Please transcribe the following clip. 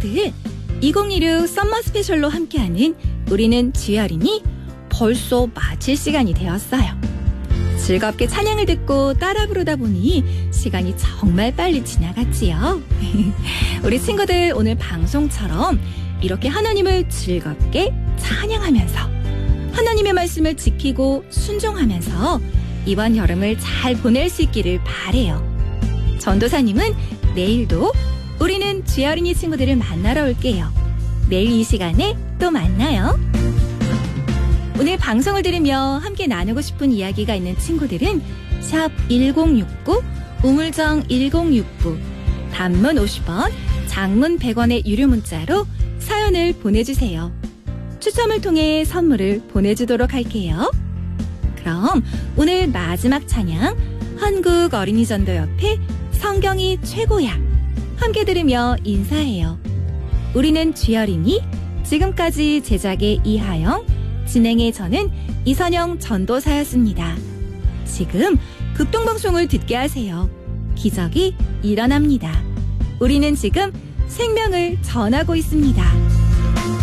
친구들, 2016 썸머 스페셜로 함께하는 우리는 쥐어린이 벌써 마칠 시간이 되었어요. 즐겁게 찬양을 듣고 따라 부르다 보니 시간이 정말 빨리 지나갔지요. 우리 친구들 오늘 방송처럼 이렇게 하나님을 즐겁게 찬양하면서 하나님의 말씀을 지키고 순종하면서 이번 여름을 잘 보낼 수 있기를 바래요. 전도사님은 내일도 우리는 쥐어린이 친구들을 만나러 올게요. 내일 이 시간에 또 만나요. 오늘 방송을 들으며 함께 나누고 싶은 이야기가 있는 친구들은 샵 1069, 우물정 1069, 단문 50원, 장문 100원의 유료 문자로 사연을 보내주세요. 추첨을 통해 선물을 보내주도록 할게요. 그럼 오늘 마지막 찬양 한국어린이전도협회 성경이 최고야 함께 들으며 인사해요. 우리는 쥐어린이, 지금까지 제작의 이하영, 진행의 저는 이선영 전도사였습니다. 지금 극동방송을 듣게 하세요. 기적이 일어납니다. 우리는 지금 생명을 전하고 있습니다.